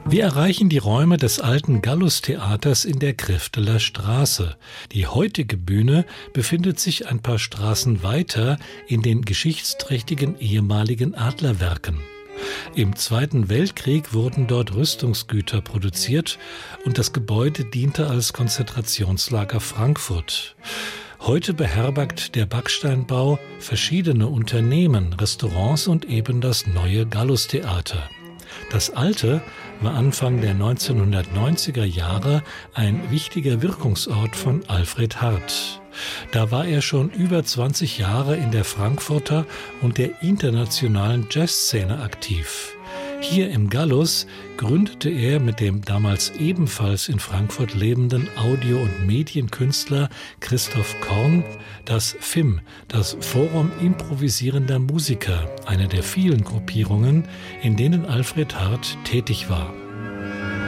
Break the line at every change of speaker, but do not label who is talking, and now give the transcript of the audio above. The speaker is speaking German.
Wir erreichen die Räume des alten Gallus-Theaters in der Krifteler Straße. Die heutige Bühne befindet sich ein paar Straßen weiter in den geschichtsträchtigen ehemaligen Adlerwerken. Im Zweiten Weltkrieg wurden dort Rüstungsgüter produziert und das Gebäude diente als Konzentrationslager Frankfurt. Heute beherbergt der Backsteinbau verschiedene Unternehmen, Restaurants und eben das neue Gallus-Theater. Das alte war Anfang der 1990er Jahre ein wichtiger Wirkungsort von Alfred Hardt. Da war er schon über 20 Jahre in der Frankfurter und der internationalen Jazzszene aktiv. Hier im Gallus gründete er mit dem damals ebenfalls in Frankfurt lebenden Audio- und Medienkünstler Christoph Korn das FIM, das Forum improvisierender Musiker, eine der vielen Gruppierungen, in denen Alfred Hardt tätig war.